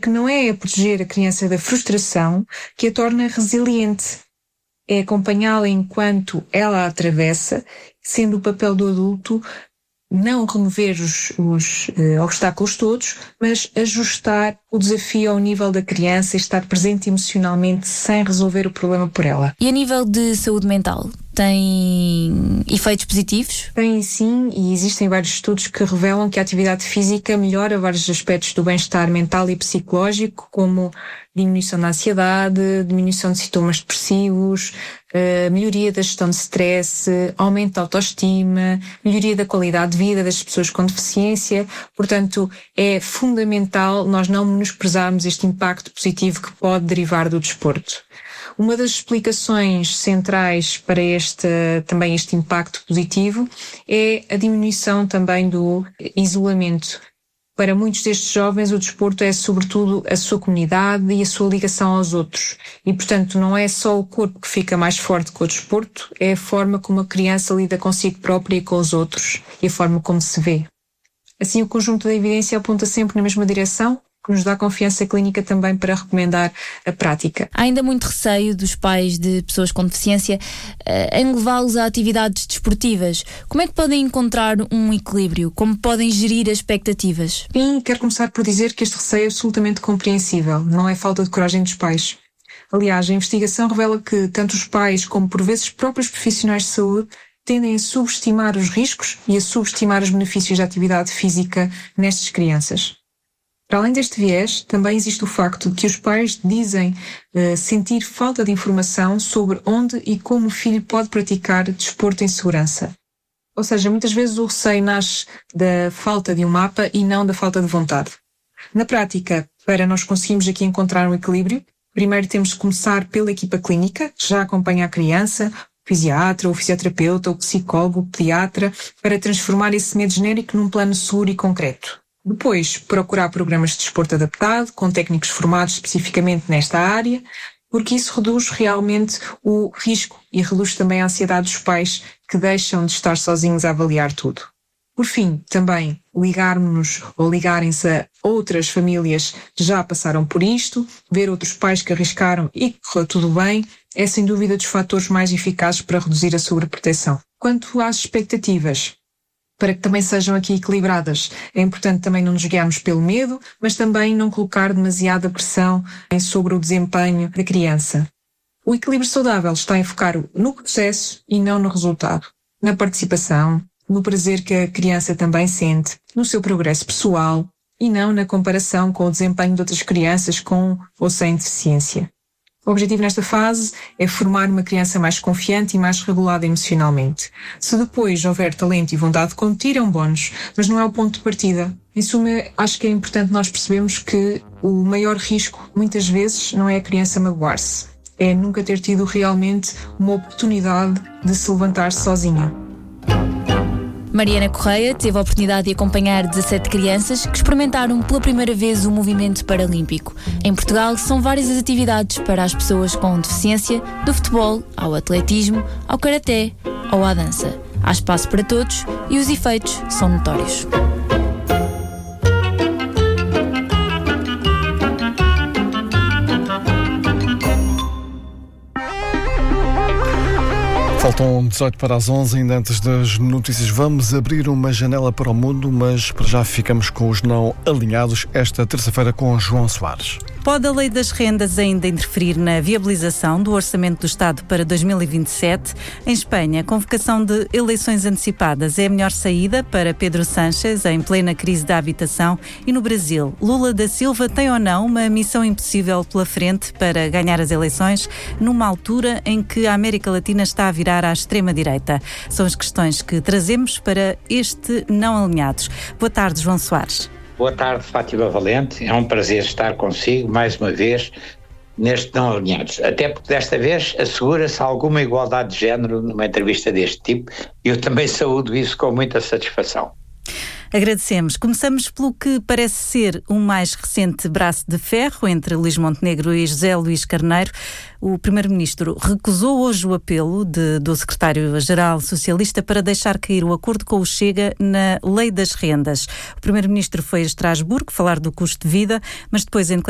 que não é proteger a criança da frustração que a torna resiliente. É acompanhá-la enquanto ela a atravessa, sendo o papel do adulto não remover os obstáculos todos, mas ajustar o desafio ao nível da criança e estar presente emocionalmente sem resolver o problema por ela. E a nível de saúde mental, tem efeitos positivos? Tem sim, e existem vários estudos que revelam que a atividade física melhora vários aspectos do bem-estar mental e psicológico, como diminuição da ansiedade, diminuição de sintomas depressivos, melhoria da gestão de stress, aumento da autoestima, melhoria da qualidade de vida das pessoas com deficiência. Portanto, é fundamental nós não menosprezarmos este impacto positivo que pode derivar do desporto. Uma das explicações centrais para este impacto positivo é a diminuição também do isolamento. Para muitos destes jovens, o desporto é sobretudo a sua comunidade e a sua ligação aos outros. E, portanto, não é só o corpo que fica mais forte com o desporto, é a forma como a criança lida consigo própria e com os outros e a forma como se vê. Assim, o conjunto da evidência aponta sempre na mesma direção, que nos dá confiança clínica também para recomendar a prática. Há ainda muito receio dos pais de pessoas com deficiência em levá-los a atividades desportivas. Como é que podem encontrar um equilíbrio? Como podem gerir as expectativas? Sim, quero começar por dizer que este receio é absolutamente compreensível. Não é falta de coragem dos pais. Aliás, a investigação revela que tanto os pais como, por vezes, próprios profissionais de saúde tendem a subestimar os riscos e a subestimar os benefícios da atividade física nestas crianças. Para além deste viés, também existe o facto de que os pais dizem sentir falta de informação sobre onde e como o filho pode praticar desporto em segurança. Ou seja, muitas vezes o receio nasce da falta de um mapa e não da falta de vontade. Na prática, para nós conseguirmos aqui encontrar um equilíbrio, primeiro temos de começar pela equipa clínica, que já acompanha a criança, o fisiatra, o fisioterapeuta, o psicólogo, o pediatra, para transformar esse medo genérico num plano seguro e concreto. Depois, procurar programas de desporto adaptado, com técnicos formados especificamente nesta área, porque isso reduz realmente o risco e reduz também a ansiedade dos pais que deixam de estar sozinhos a avaliar tudo. Por fim, também ligarmos-nos ou ligarem-se a outras famílias que já passaram por isto, ver outros pais que arriscaram e que correu tudo bem, é sem dúvida dos fatores mais eficazes para reduzir a sobreproteção. Quanto às expectativas, para que também sejam aqui equilibradas, é importante também não nos guiarmos pelo medo, mas também não colocar demasiada pressão sobre o desempenho da criança. O equilíbrio saudável está em focar no processo e não no resultado, na participação, no prazer que a criança também sente, no seu progresso pessoal e não na comparação com o desempenho de outras crianças com ou sem deficiência. O objetivo nesta fase é formar uma criança mais confiante e mais regulada emocionalmente. Se depois houver talento e vontade de competir, é um bónus, mas não é o ponto de partida. Em suma, acho que é importante nós percebermos que o maior risco, muitas vezes, não é a criança magoar-se. É nunca ter tido realmente uma oportunidade de se levantar sozinha. Mariana Correia teve a oportunidade de acompanhar 17 crianças que experimentaram pela primeira vez o movimento paralímpico. Em Portugal, são várias as atividades para as pessoas com deficiência, do futebol ao atletismo, ao karaté ou à dança. Há espaço para todos e os efeitos são notórios. Faltam 18 para as 11, ainda antes das notícias. Vamos abrir uma janela para o mundo, mas para já ficamos com os não alinhados esta terça-feira com João Soares. Pode a lei das rendas ainda interferir na viabilização do Orçamento do Estado para 2027? Em Espanha, a convocação de eleições antecipadas é a melhor saída para Pedro Sánchez em plena crise da habitação. E no Brasil, Lula da Silva tem ou não uma missão impossível pela frente para ganhar as eleições numa altura em que a América Latina está a virar à extrema-direita? São as questões que trazemos para este Não Alinhados. Boa tarde, João Soares. Boa tarde, Fátima Valente. É um prazer estar consigo mais uma vez neste Não Alinhados. Até porque desta vez assegura-se alguma igualdade de género numa entrevista deste tipo e eu também saúdo isso com muita satisfação. Agradecemos. Começamos pelo que parece ser o mais recente braço de ferro entre Luís Montenegro e José Luís Carneiro. O Primeiro-Ministro recusou hoje o apelo do Secretário-Geral Socialista para deixar cair o acordo com o Chega na Lei das Rendas. O Primeiro-Ministro foi a Estrasburgo falar do custo de vida, mas depois em